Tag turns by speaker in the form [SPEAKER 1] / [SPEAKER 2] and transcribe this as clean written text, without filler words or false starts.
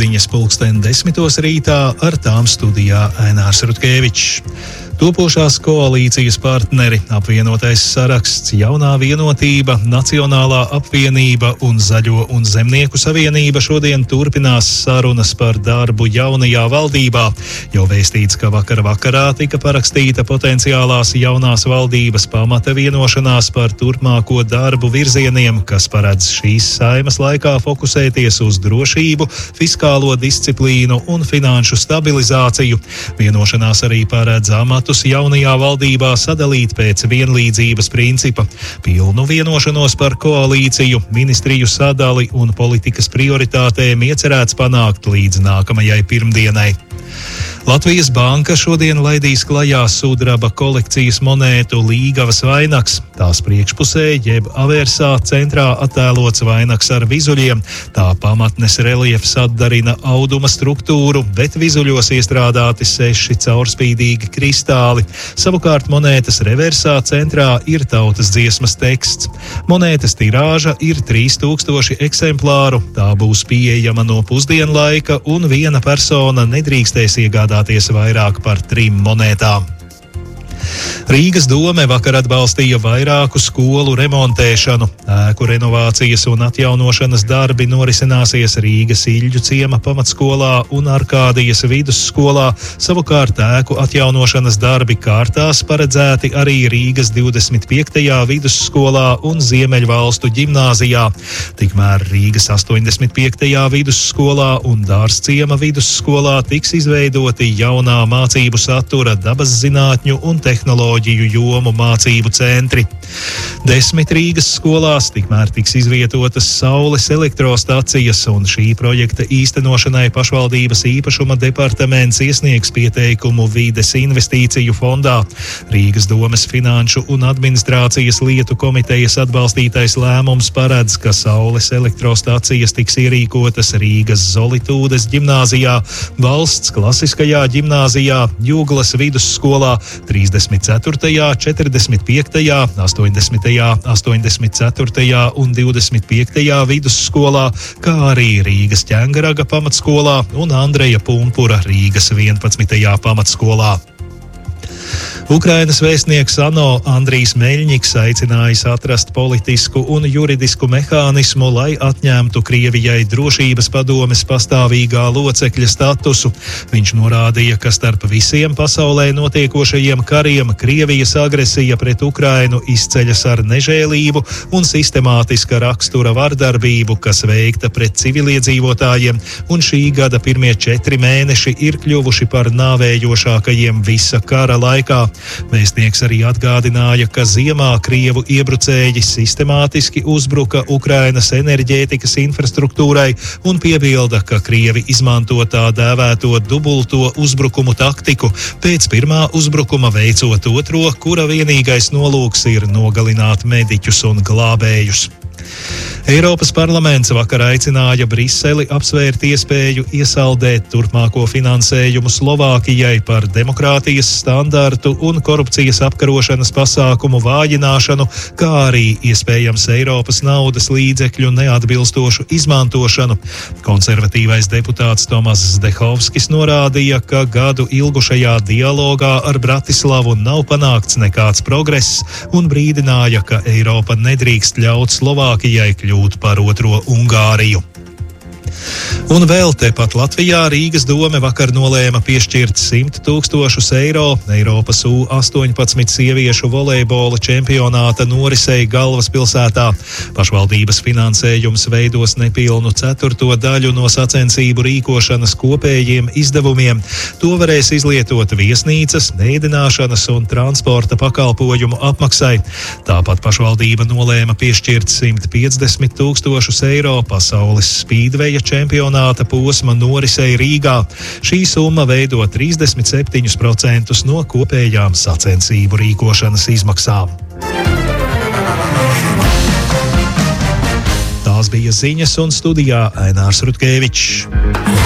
[SPEAKER 1] ziņas 10:00 rītā, ar tām studijā Ainārs Rutkevičs. Topošās koalīcijas partneri, apvienotais saraksts, Jaunā vienotība, Nacionālā apvienība un Zaļo un Zemnieku savienība šodien turpinās sarunas par darbu jaunajā valdībā. Jau vēstīts, ka vakar vakarā tika parakstīta potenciālās jaunās valdības pamata vienošanās par turpmāko darbu virzieniem, kas paredz šīs Saeimas laikā fokusēties uz drošību, fiskālo disciplīnu un finanšu stabilizāciju. Vienošanās arī paredz amatus jaunajā valdībā sadalīt pēc vienlīdzības principa. Pilnu vienošanos par koalīciju, ministriju sadali un politikas prioritātēm iecerēts panākt līdz nākamajai pirmdienai. Latvijas Banka šodien laidīs klajā sudraba kolekcijas monētu Līgavas vainags. Tās priekšpusē, jeb aversā, centrā attēlots vainags ar vizuļiem. Tā pamatnes reljefs atdarina auduma struktūru, bet vizuļos iestrādāti 6 caurspīdīgi kristāli. Savukārt monētas reversā centrā ir tautas dziesmas teksts. Monētas tirāža ir 3000 eksemplāru. Tā būs pieejama no pusdienlaika, un viena persona nedrīkstēs iegādāties vairāk par 3 monētām. Rīgas dome vakar atbalstīja vairāku skolu remontēšanu. Ēku renovācijas un atjaunošanas darbi norisināsies Rīgas Iļģu ciema pamatskolā un Arkādijas vidusskolā. Savukārt ēku atjaunošanas darbi kārtās paredzēti arī Rīgas 25. vidusskolā un Ziemeļvalstu ģimnāzijā. Tikmēr Rīgas 85. vidusskolā un Dārzciema vidusskolā tiks izveidoti jaunā mācību satura dabas zinātņu un tehnoloģiju jomu mācību centri. 10 Rīgas skolās tikmēr tiks izvietotas saules elektrostacijas, un šī projekta īstenošanai pašvaldības īpašuma departaments iesniegs pieteikumu Vides investīciju fondā. Rīgas domes finanšu un administrācijas lietu komitejas atbalstītais lēmums paredz, ka saules elektrostacijas tiks ierīkotas Rīgas Zolitūdes ģimnāzijā, Valsts klasiskajā ģimnāzijā, Jūglas vidusskolā, 34., 45., 80., 84. un 25. vidusskolā, kā arī Rīgas Ķengaraga pamatskolā un Andreja Pumpura Rīgas 11. pamatskolā. Ukrainas vēstnieks ANO Andrijs Meļņiks aicinājis atrast politisku un juridisku mehānismu, lai atņemtu Krievijai drošības padomes pastāvīgā locekļa statusu. Viņš norādīja, ka starp visiem pasaulē notiekošajiem kariem Krievijas agresija pret Ukrainu izceļas ar nežēlību un sistemātiska rakstura vardarbību, kas veikta pret civiliedzīvotājiem, un šī gada pirmie 4 mēneši ir kļuvuši par nāvējošākajiem visa kara laikā. Vēstnieks arī atgādināja, ka ziemā Krievu iebrucēji sistemātiski uzbruka Ukrainas enerģētikas infrastruktūrai un piebilda, ka Krievi izmanto tā dēvēto dubulto uzbrukumu taktiku, pēc pirmā uzbrukuma veicot otro, kura vienīgais nolūks ir nogalināt mediķus un glābējus. Eiropas parlaments vakar aicināja Briseli apsvērt iespēju iesaldēt turpmāko finansējumu Slovākijai par demokrātijas standartu un korupcijas apkarošanas pasākumu vājināšanu, kā arī iespējams Eiropas naudas līdzekļu neatbilstošu izmantošanu. Konservatīvais deputāts Tomas Zdehovskis norādīja, ka gadu ilgušajā dialogā ar Bratislavu nav panākts nekāds progress, un brīdināja, ka Eiropa nedrīkst ļaut Slovākijai kļūt par otro Ungāriju. Un vēl tepat Latvijā Rīgas dome vakar nolēma piešķirt 100 000 eiro Eiropas U-18 sieviešu volejbola čempionāta norisei galvaspilsētā. Pašvaldības finansējums veidos nepilnu 1/4 daļu no sacensību rīkošanas kopējiem izdevumiem. To varēs izlietot viesnīcas, ēdināšanas un transporta pakalpojumu apmaksai. Tāpat pašvaldība nolēma piešķirt 150 000 eiro pasaules spīdveja čempionāta posma norisei Rīgā. Šī summa veido 37% no kopējām sacensību rīkošanas izmaksām. Tās bija ziņas, un studijā Ainārs Rutkevičs.